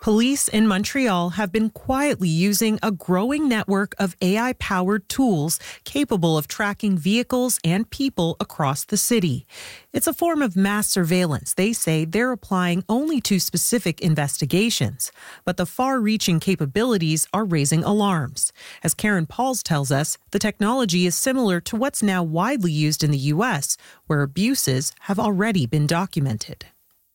Police in Montreal have been quietly using a growing network of AI-powered tools capable of tracking vehicles and people across the city. It's a form of mass surveillance they say they're applying only to specific investigations. But the far-reaching capabilities are raising alarms. As Karen Pauls tells us, the technology is similar to what's now widely used in the U.S., where abuses have already been documented.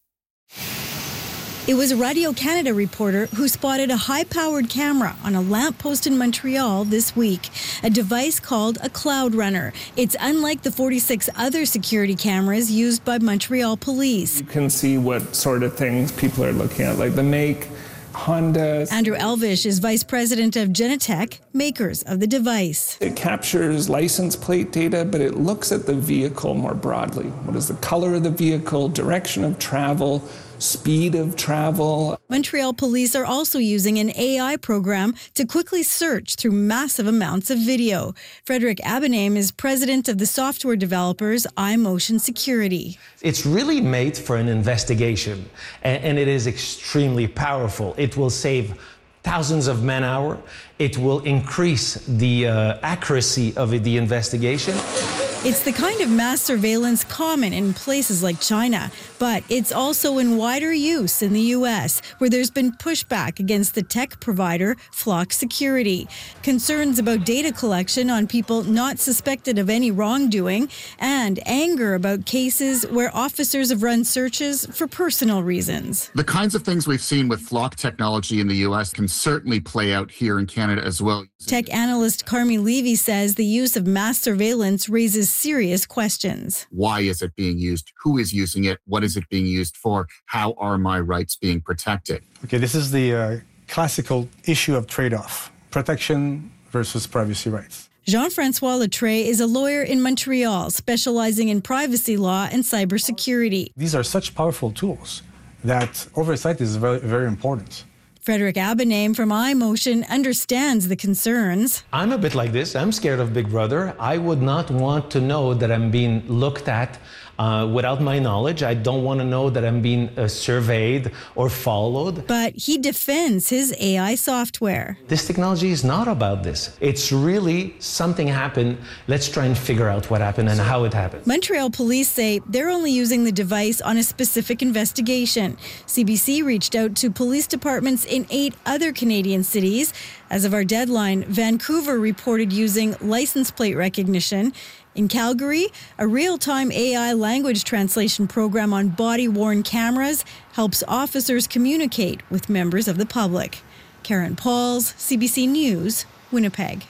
It was a Radio-Canada reporter who spotted a high-powered camera on a lamppost in Montreal this week, a device called a Cloud Runner. It's unlike the 46 other security cameras used by Montreal police. You can see what sort of things people are looking at, like the make, Honda. Andrew Elvish is vice president of Genetec, makers of the device. It captures license plate data, but it looks at the vehicle more broadly. What is the color of the vehicle, direction of travel, speed of travel. Montreal police are also using an AI program to quickly search through massive amounts of video. Frederick Abename is president of the software developers iMotion Security. It's really made for an investigation, and it is extremely powerful. It will save thousands of man-hours. It will increase the accuracy of the investigation. It's the kind of mass surveillance common in places like China, but it's also in wider use in the U.S., where there's been pushback against the tech provider Flock Security, concerns about data collection on people not suspected of any wrongdoing, and anger about cases where officers have run searches for personal reasons. The kinds of things we've seen with Flock technology in the U.S. can certainly play out here in Canada as well. Tech analyst Carmi Levy says the use of mass surveillance raises serious questions. Why is it being used? Who is using it? What is it being used for? How are my rights being protected? Okay, this is the classical issue of trade-off, protection versus privacy rights. Jean-Francois Letray is a lawyer in Montreal, specializing in privacy law and cybersecurity. These are such powerful tools that oversight is very, very important. Frederick Abename from iMotion understands the concerns. I'm a bit like this. I'm scared of Big Brother. I would not want to know that I'm being looked at without my knowledge. I don't want to know that I'm being surveyed or followed. But he defends his AI software. This technology is not about this. It's really something happened. Let's try and figure out what happened and how it happened. Montreal police say they're only using the device on a specific investigation. CBC reached out to police departments in 8 other Canadian cities. As of our deadline, Vancouver reported using license plate recognition. In Calgary, a real-time AI language translation program on body-worn cameras helps officers communicate with members of the public. Karen Pauls, CBC News, Winnipeg.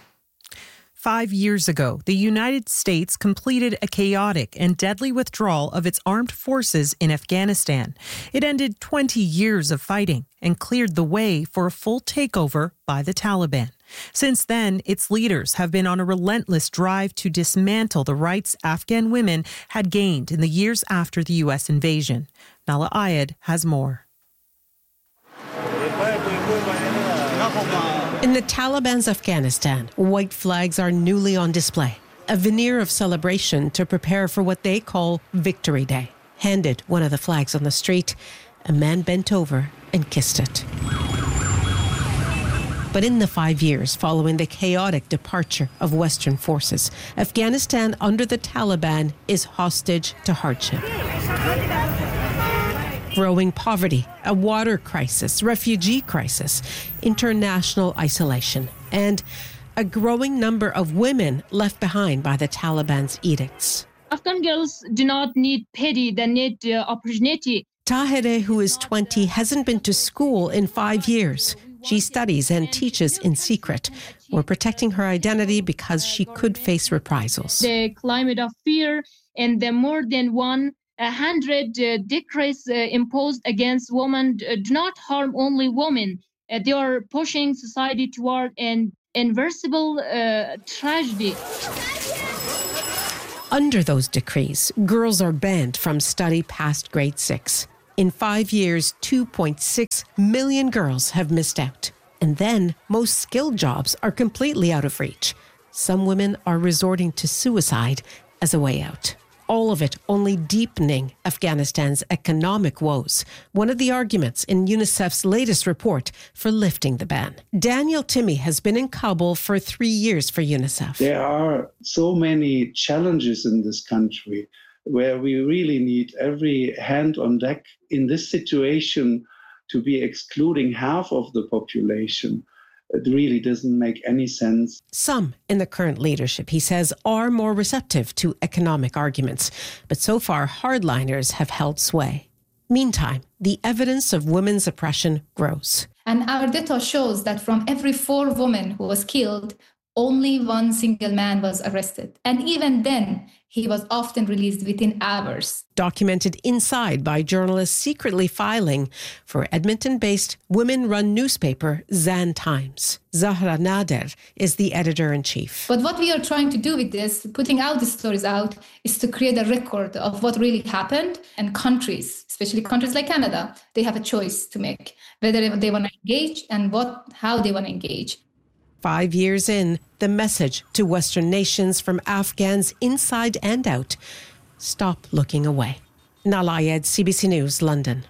5 years ago, the United States completed a chaotic and deadly withdrawal of its armed forces in Afghanistan. It ended 20 years of fighting and cleared the way for a full takeover by the Taliban. Since then, its leaders have been on a relentless drive to dismantle the rights Afghan women had gained in the years after the U.S. invasion. Nala Ayed has more. In the Taliban's Afghanistan, white flags are newly on display, a veneer of celebration to prepare for what they call Victory Day. Handed one of the flags on the street, a man bent over and kissed it. But in the 5 years following the chaotic departure of Western forces, Afghanistan under the Taliban is hostage to hardship. Growing poverty, a water crisis, refugee crisis, international isolation, and a growing number of women left behind by the Taliban's edicts. Afghan girls do not need pity, they need opportunity. Tahereh, who is 20, hasn't been to school in 5 years. She studies and teaches in secret. We're protecting her identity because she could face reprisals. The climate of fear and the more than 100 decrees imposed against women do not harm only women. They are pushing society toward an irreversible tragedy. Under those decrees, girls are banned from study past grade 6. In 5 years, 2.6 million girls have missed out. And then most skilled jobs are completely out of reach. Some women are resorting to suicide as a way out. all of it only deepening Afghanistan's economic woes. One of the arguments in UNICEF's latest report for lifting the ban. Daniel Timmy has been in Kabul for 3 years for UNICEF. There are so many challenges in this country where we really need every hand on deck in this situation. To be excluding half of the population, it really doesn't make any sense. Some in the current leadership, he says, are more receptive to economic arguments, but so far hardliners have held sway. Meantime, the evidence of women's oppression grows. And our data shows that from every 4 women who was killed, only 1 single man was arrested. And even then, he was often released within hours. Documented inside by journalists secretly filing for Edmonton-based women-run newspaper Zan Times. Zahra Nader is the editor-in-chief. But what we are trying to do with this, putting out the stories out, is to create a record of what really happened. And countries, especially countries like Canada, they have a choice to make, whether they want to engage and how they want to engage. 5 years in, the message to Western nations from Afghans inside and out: stop looking away. Nala Ayed, CBC News, London.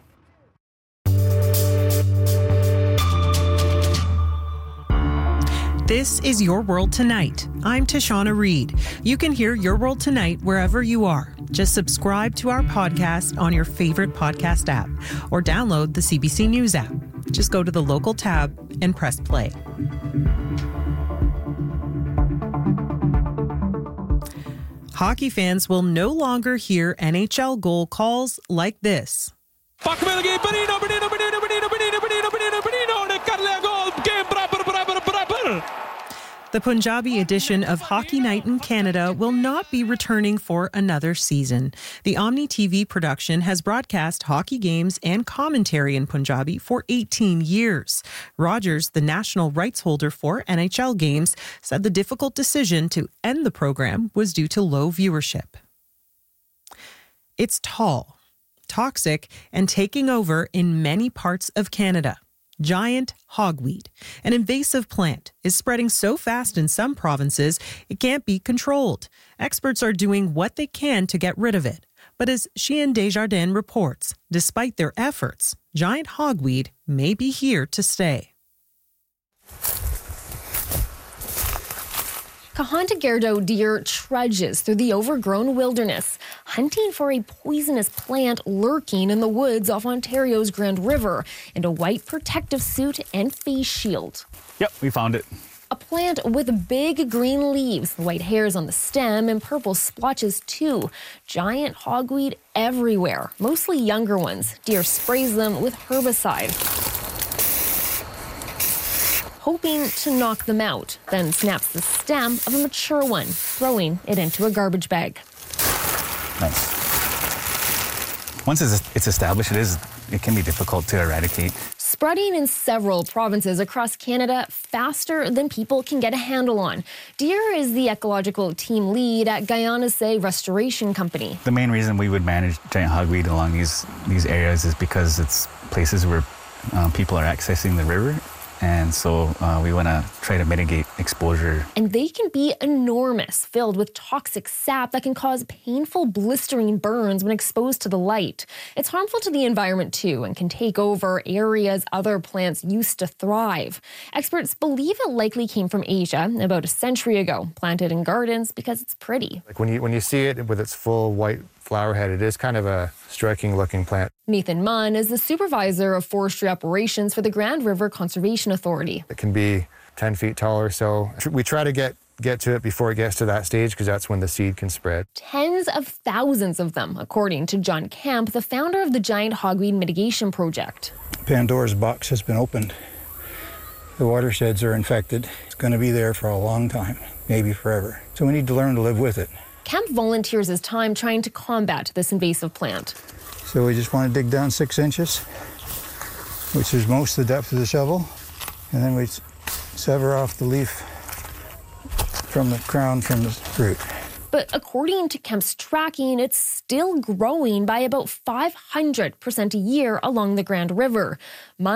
This is Your World Tonight. I'm Tashana Reed. You can hear Your World Tonight wherever you are. Just subscribe to our podcast on your favorite podcast app or download the CBC News app. Just go to the local tab and press play. Hockey fans will no longer hear NHL goal calls like this. The Punjabi edition of Hockey Night in Canada will not be returning for another season. The Omni TV production has broadcast hockey games and commentary in Punjabi for 18 years. Rogers, the national rights holder for NHL games, said the difficult decision to end the program was due to low viewership. It's tall, toxic, and taking over in many parts of Canada. Giant hogweed, an invasive plant, is spreading so fast in some provinces it can't be controlled. Experts are doing what they can to get rid of it. But as Sheehan Desjardins reports, despite their efforts, giant hogweed may be here to stay. Kahanta-Gerdo deer trudges through the overgrown wilderness, hunting for a poisonous plant lurking in the woods off Ontario's Grand River in a white protective suit and face shield. Yep, we found it. A plant with big green leaves, white hairs on the stem, and purple splotches too. Giant hogweed everywhere, mostly younger ones. Deer sprays them with herbicide, hoping to knock them out, then snaps the stem of a mature one, throwing it into a garbage bag. Nice. Once it's established, it can be difficult to eradicate. Spreading in several provinces across Canada faster than people can get a handle on. Deer is the ecological team lead at Guyana-Say Restoration Company. The main reason we would manage giant hogweed along these areas is because it's places where people are accessing the river. And so we want to try to mitigate exposure. And they can be enormous, filled with toxic sap that can cause painful, blistering burns when exposed to the light. It's harmful to the environment, too, and can take over areas other plants used to thrive. Experts believe it likely came from Asia about a century ago, planted in gardens because it's pretty. Like when you see it with its full white flower head, it is kind of a striking-looking plant. Nathan Munn is the supervisor of forestry operations for the Grand River Conservation Authority. It can be 10 feet tall or so. We try to get to it before it gets to that stage because that's when the seed can spread. Tens of thousands of them, according to John Kemp, the founder of the Giant Hogweed Mitigation Project. Pandora's box has been opened. The watersheds are infected. It's going to be there for a long time, maybe forever. So we need to learn to live with it. Kemp volunteers his time trying to combat this invasive plant. So we just want to dig down 6 inches, which is most of the depth of the shovel, and then we sever off the leaf from the crown from the root. But according to Kemp's tracking, it's still growing by about 500% a year along the Grand River.